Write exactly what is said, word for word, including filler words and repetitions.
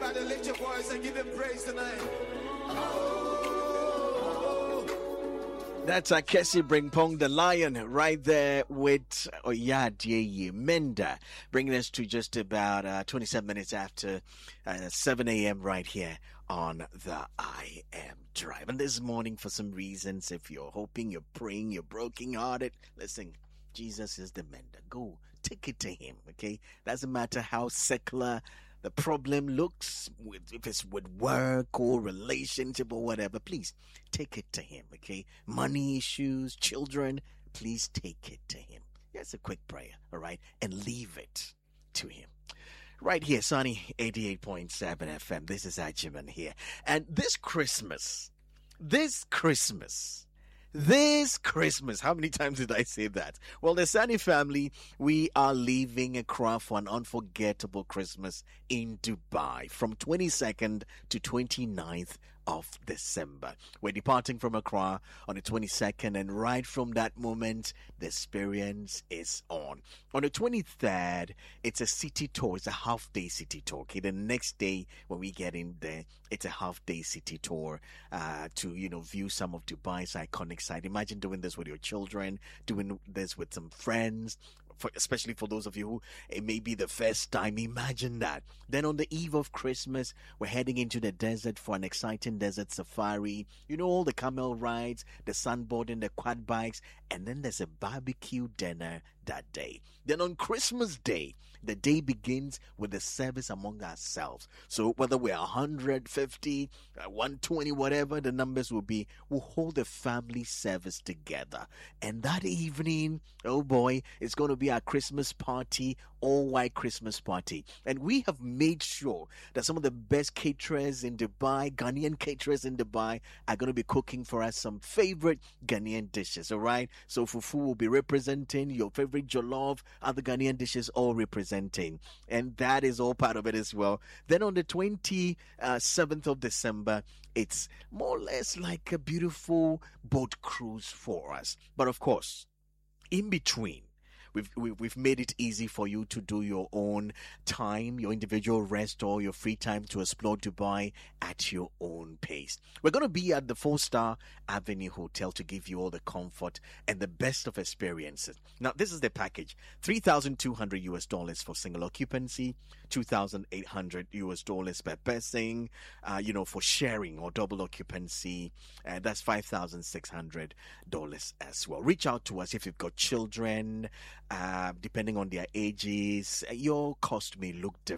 Everybody lift your voice and give him praise tonight. That's Akesi Bringpong the Lion right there with Oyadye Menda, bringing us to just about uh, twenty-seven minutes after uh, seven a.m. right here on the I Am Drive. And this morning, for some reasons, if you're hoping, you're praying, you're brokenhearted, listen, Jesus is the mender. Go, take it to him, okay? Doesn't matter how secular the problem looks, if it's with work or relationship or whatever, please take it to him, okay? Money issues, children, please take it to him. That's a quick prayer, all right? And leave it to him. Right here, Sunny eighty-eight point seven F M. This is Ajiman here. And this Christmas, this Christmas, This Christmas, how many times did I say that? Well, the Sani family, we are leaving Accra for an unforgettable Christmas in Dubai from twenty-second to twenty-ninth of December. We're departing from Accra on the twenty-second, and right from that moment, the experience is on. On the twenty-third, it's a city tour. It's a half-day city tour. Okay, the next day when we get in there, it's a half-day city tour uh, to, you know, view some of Dubai's iconic site. Imagine doing this with your children, doing this with some friends. For, especially for those of you who it may be the first time, imagine that. Then on the eve of Christmas, we're heading into the desert for an exciting desert safari. You know, all the camel rides, the sunboarding, the quad bikes, and then there's a barbecue dinner that day. Then on Christmas Day, the day begins with the service among ourselves. So whether we're one hundred fifty, one hundred twenty, whatever the numbers will be, we'll hold a family service together. And that evening, oh boy, it's going to be our Christmas party, all white Christmas party. And we have made sure that some of the best caterers in Dubai, Ghanaian caterers in Dubai, are going to be cooking for us some favorite Ghanaian dishes, all right? So Fufu will be representing your favorite jollof, other Ghanaian dishes all representing. And that is all part of it as well. Then on the twenty-seventh of December, it's more or less like a beautiful boat cruise for us. But of course, in between, We've, we've made it easy for you to do your own time, your individual rest, or your free time to explore Dubai at your own pace. We're going to be at the four-star Avenue Hotel to give you all the comfort and the best of experiences. Now, this is the package. three thousand two hundred U S dollars for single occupancy, two thousand eight hundred U S dollars per person, uh, you know, for sharing or double occupancy. Uh, that's five thousand six hundred dollars as well. Reach out to us if you've got children. Uh, depending on their ages, your cost may look different.